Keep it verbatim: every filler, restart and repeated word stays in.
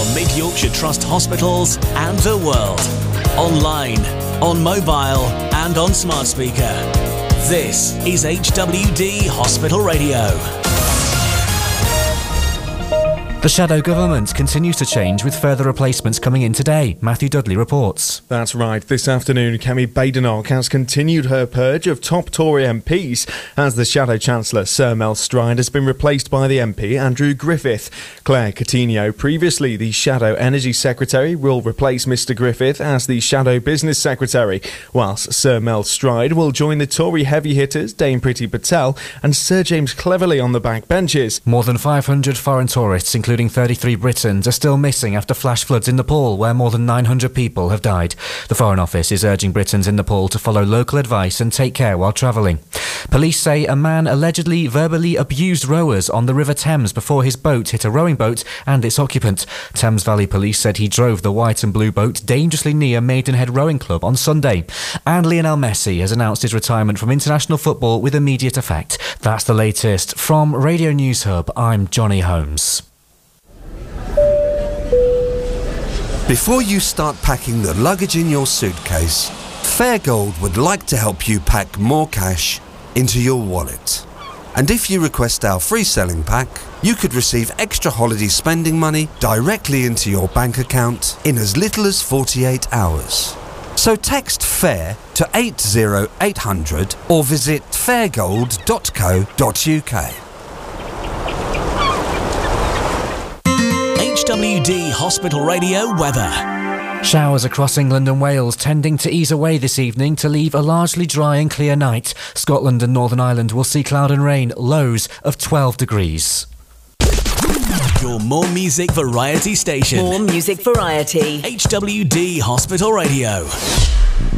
Mid Yorkshire Trust hospitals and the world. Online, on mobile and on smart speaker. This is H W D Hospital Radio. The shadow government continues to change with further replacements coming in today. Matthew Dudley reports. That's right. This afternoon, Kemi Badenoch has continued her purge of top Tory M Ps as the Shadow Chancellor, Sir Mel Stride, has been replaced by the M P Andrew Griffith. Claire Coutinho, previously the Shadow Energy Secretary, will replace Mr Griffith as the Shadow Business Secretary, whilst Sir Mel Stride will join the Tory heavy hitters Dame Priti Patel and Sir James Cleverly on the backbenches. More than five hundred foreign tourists, including including thirty-three Britons, are still missing after flash floods in Nepal, where more than nine hundred people have died. The Foreign Office is urging Britons in Nepal to follow local advice and take care while travelling. Police say a man allegedly verbally abused rowers on the River Thames before his boat hit a rowing boat and its occupant. Thames Valley Police said he drove the white and blue boat dangerously near Maidenhead Rowing Club on Sunday. And Lionel Messi has announced his retirement from international football with immediate effect. That's the latest. From Radio News Hub, I'm Johnny Holmes. Before you start packing the luggage in your suitcase, Fairgold would like to help you pack more cash into your wallet. And if you request our free selling pack, you could receive extra holiday spending money directly into your bank account in as little as forty-eight hours. So text FAIR to eight zero eight hundred or visit fairgold dot co dot uk. H W D Hospital Radio weather. Showers across England and Wales tending to ease away this evening to leave a largely dry and clear night. Scotland and Northern Ireland will see cloud and rain, lows of twelve degrees. Your more music variety station. More music variety. H W D Hospital Radio.